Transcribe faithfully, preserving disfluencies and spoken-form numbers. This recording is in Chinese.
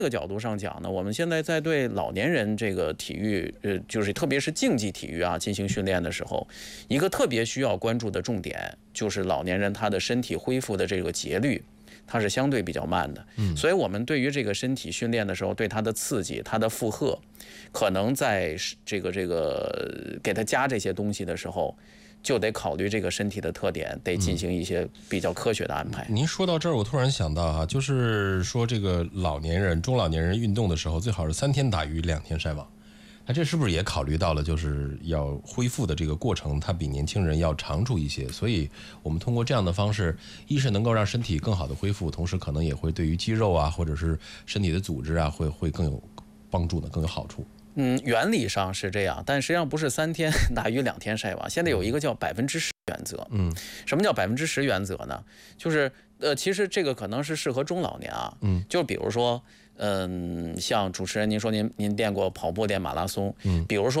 这个角度上讲呢，我们现在在对老年人这个体育，呃，就是特别是竞技体育啊进行训练的时候，一个特别需要关注的重点就是老年人他的身体恢复的这个节律。它是相对比较慢的，嗯，所以我们对于这个身体训练的时候，对它的刺激、它的负荷，可能在这个这个给它加这些东西的时候，就得考虑这个身体的特点，得进行一些比较科学的安排。 嗯、您说到这儿，我突然想到哈，就是说这个老年人、中老年人运动的时候，最好是三天打鱼两天晒网。那这是不是也考虑到了，就是要恢复的这个过程，它比年轻人要长出一些？所以我们通过这样的方式，一是能够让身体更好的恢复，同时可能也会对于肌肉啊，或者是身体的组织啊，会会更有帮助的，更有好处。 嗯，原理上是这样，但实际上不是三天打鱼两天晒网。现在有一个叫百分之十原则。嗯，什么叫百分之十原则呢？就是呃，其实这个可能是适合中老年啊。嗯，就比如说，嗯，像主持人您说您您练过跑步、练马拉松，嗯，比如说。